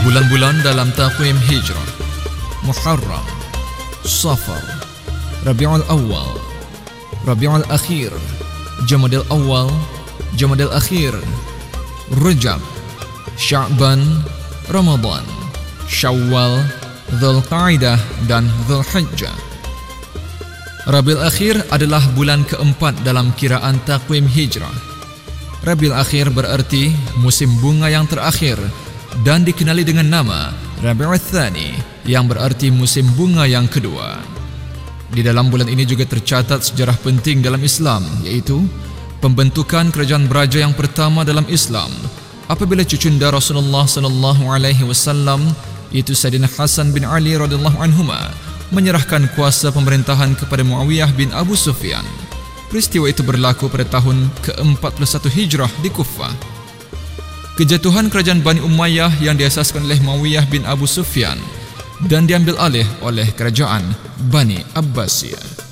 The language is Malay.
Bulan-bulan dalam takwim Hijrah: Muharram, Safar, Rabiul Awal, Rabiul Akhir, Jamadil Awal, Jamadil Akhir, Rajab, Sya'ban, Ramadan, Syawal, Dzulqa'dah dan Dzulhijjah. Rabiul Akhir adalah bulan keempat dalam kiraan takwim Hijrah. Rabiul Akhir berarti musim bunga yang terakhir dan dikenali dengan nama Rabiul Tsani yang berarti musim bunga yang kedua. Di dalam bulan ini juga tercatat sejarah penting dalam Islam, iaitu pembentukan kerajaan beraja yang pertama dalam Islam apabila cucunda Rasulullah sallallahu alaihi wasallam, iaitu Sayyidina Hasan bin Ali radhiyallahu anhuma, menyerahkan kuasa pemerintahan kepada Muawiyah bin Abu Sufyan. Peristiwa itu berlaku pada tahun ke-41 Hijrah di Kufah. Kejatuhan kerajaan Bani Umayyah yang diasaskan oleh Muawiyah bin Abu Sufyan dan diambil alih oleh kerajaan Bani Abbasiyah.